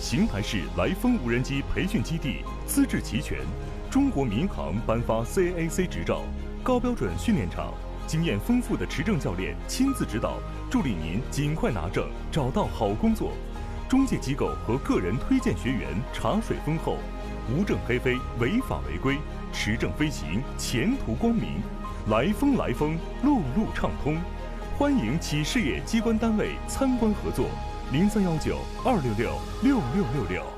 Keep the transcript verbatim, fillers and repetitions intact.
邢台市来风无人机培训基地资质齐全，中国民航颁发 C A A C 执照，高标准训练场，经验丰富的持证教练亲自指导，助力您尽快拿证，找到好工作。中介机构和个人推荐学员茶水丰厚，无证黑飞，违法违规，持证飞行，前途光明。来风来风，路路畅通。欢迎企事业机关单位参观合作，零三幺九二六六六六六六。